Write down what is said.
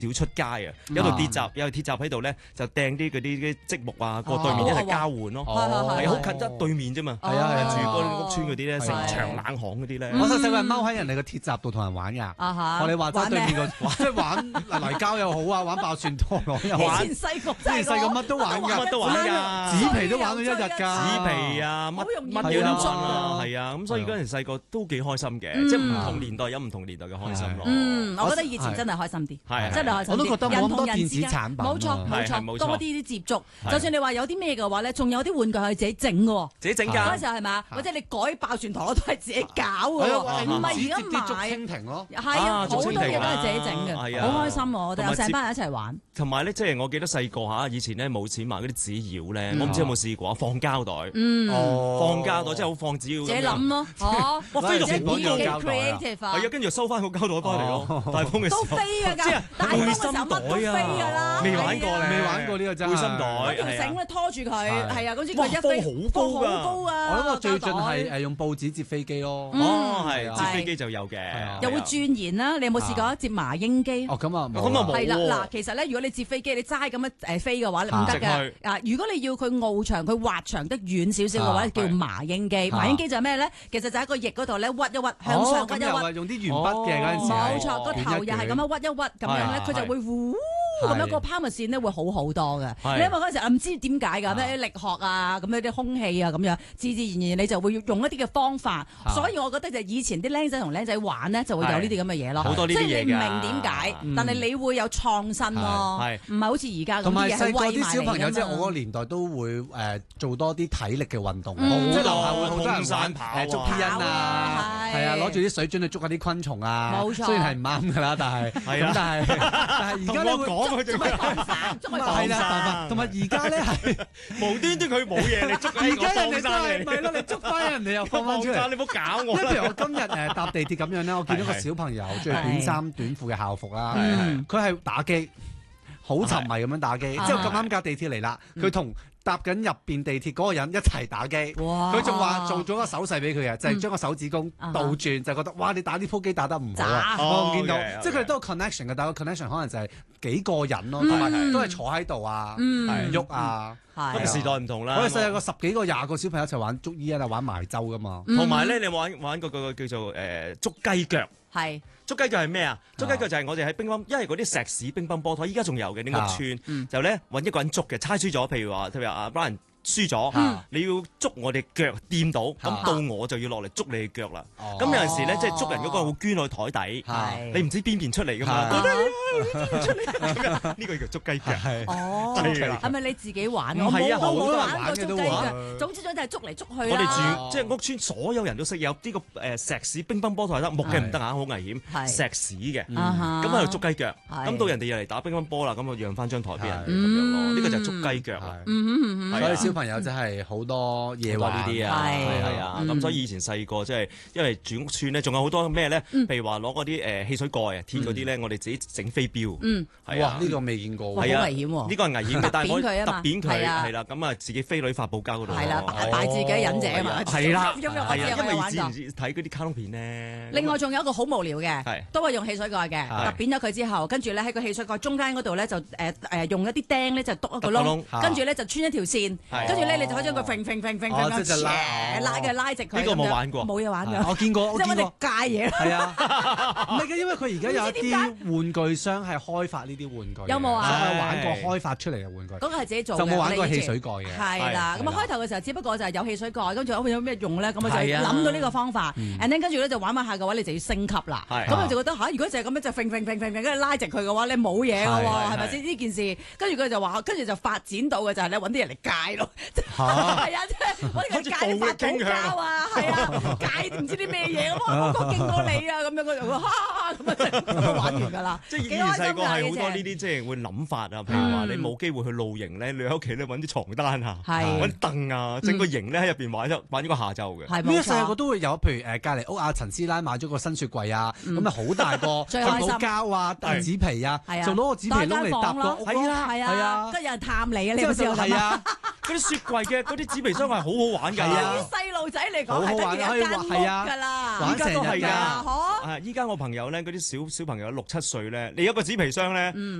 少出街啊，有條鐵閘喺度咧，就掟啲嗰啲積木啊，過對面一齊交換咯，係好近得對面啫嘛。係啊，住嗰啲屋村嗰啲咧，成長冷巷嗰啲咧。 我細細個係踎喺人哋個鐵閘度同人玩㗎。學你話齋對面個，即係玩泥膠又好啊，玩爆旋陀螺又好。 以前細個乜都玩㗎， 乜都玩㗎， 紙皮都玩到一日㗎。 紙皮啊，乜嘢都玩啊，係啊，咁所以嗰陣細個都幾開心嘅，即係唔同年代有唔同年代嘅開心咯。 我覺得以前真係開心啲，真係開心啲。 我都覺得冇咁多電子產品， 冇錯，多啲啲接觸。就算你話有啲咩嘅話咧，仲有啲玩具係自己整嘅， 自己整㗎。 嗰時候係咪？或者你改爆旋陀螺都係自己搞嘅，唔係而家買。 竹蜻蜓咯， 係啊，好多嘢都係自己整嘅，好開心我哋成班人一齊玩。 同埋咧，即係我記得細個嚇，以前咧冇錢買嗰啲紙鷂咧，我唔知有冇試過放膠袋，放膠袋即係好放紙鷂。 自己諗咯， 哇飛到好遠幾 creative 啊！ 係啊，跟住收翻個膠袋翻嚟咯，大風嘅時候。 都飛㗎，即係大風嘅時候乜都飛㗎啦。 未玩過咧， 未玩過呢個真係。 背心袋， 嗰條繩咧拖住佢，係啊，嗰支佢一飛好高啊！ 我諗我最近係用報紙折飛機咯。 係折飛機就有嘅， 又會鑽研啦。你有冇試過折麻鷹機？ 咁啊冇。 係啦，嗱，其實咧，如果你折飛機，你齋咁樣飛嘅話，你唔得嘅。如果你要佢翱翔，佢滑翔得遠少少嘅話，叫麻鷹機。麻鷹機就係咩咧？其實就喺個翼嗰度咧屈一屈，向上屈一屈。 用啲鉛筆嘅嗰陣時。 冇錯，個頭又係咁樣屈一屈，咁樣咧，佢就會咁樣個拋物線咧會好好多嘅。你因為嗰陣時唔知點解㗎，咩力學啊，咁樣啲空氣啊，咁樣自自然然你就會用一啲嘅方法。所以我覺得就以前啲僆仔同僆仔玩咧，就會有呢啲咁嘅嘢咯。 好多呢啲嘢㗎。 即係你唔明點解，但係你會有創新咯。唔係好似而家咁。 同埋細個啲小朋友，即係我嗰個年代都會做多啲體力嘅運動。即係樓下會好多人玩捉伊人啊，係啊，攞住啲水樽去捉下啲昆蟲啊。 冇錯。 雖然係唔啱㗎啦，但係而家咧會係啦，同埋而家咧係無端端佢冇嘢，你捉而家人哋都係咪咯？你捉翻人哋又放翻出嚟， 你唔好搞我。 因為譬如我今日搭地鐵咁樣咧，我見到個小朋友着短衫短褲嘅校服啦，佢係打機，好沉迷咁樣打機。之後咁啱架地鐵嚟啦，佢同搭緊入邊地鐵嗰個人一齊打機，佢仲話做咗個手勢俾佢嘅，就係將個手指公倒轉，就覺得哇！你打呢鋪機打得唔好啊！我見到，即係佢哋都有 connection 嘅，但係個 connection 可能就係幾個人咯，同埋都係坐喺度啊，唔喐啊。 咁時代唔同啦。 我哋細個10幾個20個小朋友一齊玩捉伊啊，玩埋周噶嘛。 同埋咧，你玩嗰個叫做捉雞腳。 係。 捉雞腳係咩啊？捉雞腳就係我哋喺乒乓，因為嗰啲石屎乒乓波台，依家仲有嘅啲屋村，就咧揾一個人捉嘅，猜輸咗，譬如話阿 Brian 輸咗，你要捉我哋腳掂到，咁到我就要落嚟捉你嘅腳啦。咁有陣時咧，即係捉人嗰個會捐落去台底，你唔知邊邊出嚟噶嘛？出嚟呢個叫捉雞腳。 哦，係咪你自己玩？ 唔係啊，好多人玩過捉雞腳。總之就係捉嚟捉去啦。 我哋住即係屋村，所有人都識有呢個石屎乒乓波台得，木嘅唔得啊，好危險。石屎嘅，咁喺度捉雞腳，咁到人哋又嚟打乒乓波啦，咁我讓翻張台俾人哋咁樣咯。呢個就係捉雞腳啊。 所以小朋友真係好多嘢玩呢啲啊，係啊。咁所以以前細個即係因為住屋村咧，仲有好多咩咧？譬如話攞嗰啲汽水蓋啊、鐵嗰啲咧，我哋自己整飛鏢。係啊， 呢個未見過。 係啊，危險。 呢個係危險嘅，但係我揼扁佢係啦，咁啊自己飛女發泡膠嗰度。 係啦，大自己忍者啊嘛。 係啦，因為玩睇嗰啲卡通片咧。 另外仲有一個好無聊嘅，都係用汽水蓋嘅，揼扁咗佢之後，跟住咧喺個汽水蓋中間嗰度咧就用一啲釘咧就篤一個窿，跟住咧就穿一條線，跟住咧你就可以將佢拉直佢。 呢個冇玩過， 冇嘢玩㗎。 我見過， 即係我哋戒嘢。 係啊，唔係嘅，因為佢而家有一啲玩具商係開發呢啲玩具。 有冇啊？ 我有玩過開發出嚟嘅玩具。 嗰個係自己做嘅。 就冇玩過汽水蓋嘅。 係啦，咁啊開頭嘅時候，只不過就係有汽水蓋，跟住有咩用咧？咁我就諗到呢個方法。and then 跟住咧就玩下嘅話，你就要升級啦。咁我就覺得如果就係咁樣就跟住拉直佢嘅話，你冇嘢嘅喎，係咪先呢件事？跟住佢就話，跟住就發展到嘅就係咧揾啲人嚟戒咯。係啊，即係揾啲人戒發泡膠啊，係啊，戒唔知啲咩嘢咁啊，我勁過你啊，咁樣佢就話咁啊玩完㗎啦。 即係以前細個係好多呢啲即係會諗法啊，譬如話你冇機會去露營咧，你喺屋企咧揾啲床單啊，揾啲凳啊，整個營咧喺入邊玩一個下晝嘅。 係呢個細個都會有，譬如隔離屋阿陳師奶買咗個新雪櫃啊，咁啊好大個，做到膠啊、紙皮啊，做到個紙皮窿嚟搭個屋咯。 係啊，跟住有人探你啊，你有冇試過咁啊？ 嗰啲雪櫃嘅嗰啲紙皮箱係好好玩㗎。 係啊對於細路仔嚟講好好玩係得一間屋㗎啦， 玩依家都係㗎。 嚇！ 依家我朋友咧，嗰啲小朋友6、7歲咧，你有個紙皮箱咧，